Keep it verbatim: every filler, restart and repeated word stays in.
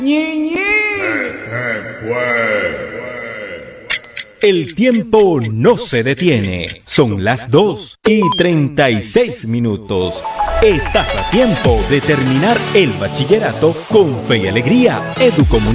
¡Ñi, ñi! ¿Qué fue? El tiempo no se detiene. Son las dos y treinta y seis minutos. Estás a tiempo de terminar el bachillerato con fe y alegría. Educomunicación.